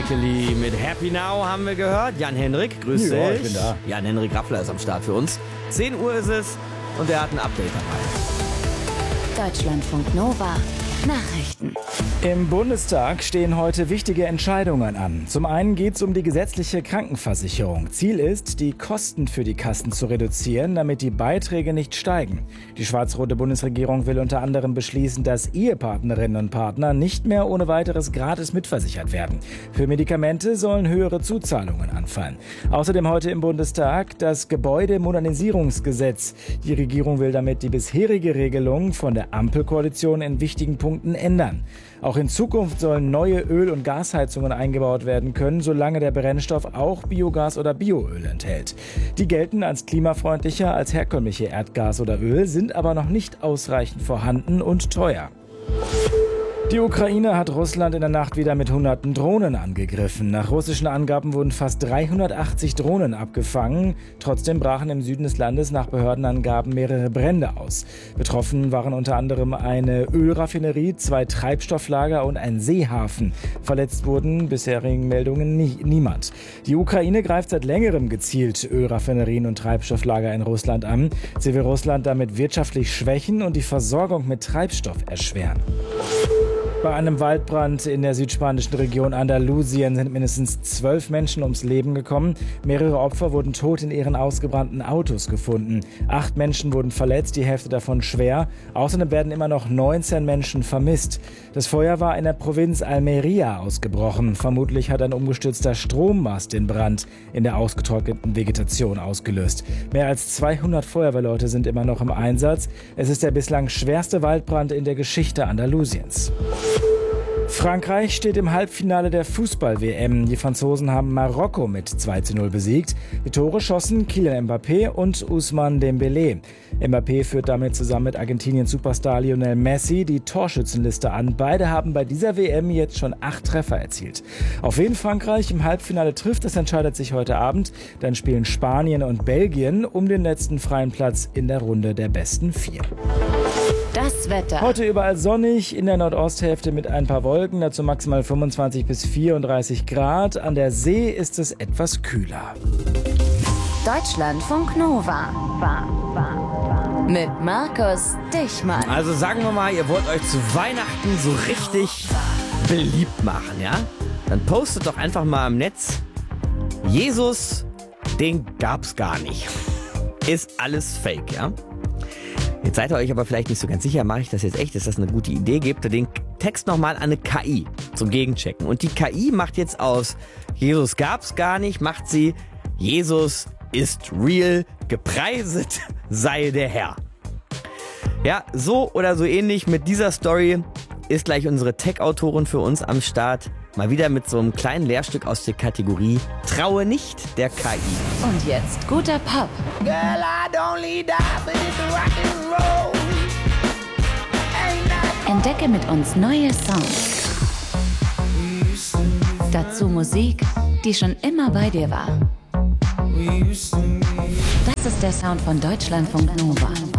Dickeli mit Happy Now haben wir gehört. Jan-Henrik, grüß dich. Ja, ich bin da. Jan-Henrik Rappler ist am Start für uns. 10 Uhr ist es und er hat ein Update dabei. Deutschlandfunk Nova. Nachrichten. Im Bundestag stehen heute wichtige Entscheidungen an. Zum einen geht es um die gesetzliche Krankenversicherung. Ziel ist, die Kosten für die Kassen zu reduzieren, damit die Beiträge nicht steigen. Die schwarz-rote Bundesregierung will unter anderem beschließen, dass Ehepartnerinnen und Partner nicht mehr ohne weiteres gratis mitversichert werden. Für Medikamente sollen höhere Zuzahlungen anfallen. Außerdem heute im Bundestag das Gebäudemodernisierungsgesetz. Die Regierung will damit die bisherige Regelung von der Ampelkoalition in wichtigen Punkten ändern. Auch in Zukunft sollen neue Öl- und Gasheizungen eingebaut werden können, solange der Brennstoff auch Biogas oder Bioöl enthält. Die gelten als klimafreundlicher als herkömmliche Erdgas oder Öl, sind aber noch nicht ausreichend vorhanden und teuer. Die Ukraine hat Russland in der Nacht wieder mit hunderten Drohnen angegriffen. Nach russischen Angaben wurden fast 380 Drohnen abgefangen. Trotzdem brachen im Süden des Landes nach Behördenangaben mehrere Brände aus. Betroffen waren unter anderem eine Ölraffinerie, 2 Treibstofflager und ein Seehafen. Verletzt wurden bisherigen Meldungen niemand. Die Ukraine greift seit längerem gezielt Ölraffinerien und Treibstofflager in Russland an. Sie will Russland damit wirtschaftlich schwächen und die Versorgung mit Treibstoff erschweren. Bei einem Waldbrand in der südspanischen Region Andalusien sind mindestens 12 Menschen ums Leben gekommen. Mehrere Opfer wurden tot in ihren ausgebrannten Autos gefunden. 8 Menschen wurden verletzt, die Hälfte davon schwer. Außerdem werden immer noch 19 Menschen vermisst. Das Feuer war in der Provinz Almería ausgebrochen. Vermutlich hat ein umgestürzter Strommast den Brand in der ausgetrockneten Vegetation ausgelöst. Mehr als 200 Feuerwehrleute sind immer noch im Einsatz. Es ist der bislang schwerste Waldbrand in der Geschichte Andalusiens. Frankreich steht im Halbfinale der Fußball-WM. Die Franzosen haben Marokko mit 2:0 besiegt. Die Tore schossen Kylian Mbappé und Ousmane Dembélé. Mbappé führt damit zusammen mit Argentiniens Superstar Lionel Messi die Torschützenliste an. Beide haben bei dieser WM jetzt schon 8 Treffer erzielt. Auf wen Frankreich im Halbfinale trifft, das entscheidet sich heute Abend. Dann spielen Spanien und Belgien um den letzten freien Platz in der Runde der besten 4. Das Wetter. Heute überall sonnig, in der Nordosthälfte mit ein paar Wolken, dazu maximal 25 bis 34 Grad. An der See ist es etwas kühler. Deutschlandfunk Nova. Mit Markus Dichmann. Also sagen wir mal, ihr wollt euch zu Weihnachten so richtig beliebt machen, ja? Dann postet doch einfach mal im Netz, Jesus, den gab's gar nicht. Ist alles fake, ja? Jetzt seid ihr euch aber vielleicht nicht so ganz sicher, mache ich das jetzt echt? Ist das eine gute Idee? Gebt ihr den Text nochmal an eine KI zum Gegenchecken. Und die KI macht jetzt aus Jesus gab's gar nicht, macht sie Jesus ist real, gepreiset sei der Herr. Ja, so oder so ähnlich mit dieser Story ist gleich unsere Tech-Autorin für uns am Start. Mal wieder mit so einem kleinen Lehrstück aus der Kategorie Traue nicht der KI. Und jetzt guter Pop. Girl, I don't need that, but it's rock and roll. Entdecke mit uns neue Songs. Dazu Musik, die schon immer bei dir war. Das ist der Sound von Deutschlandfunk Nova.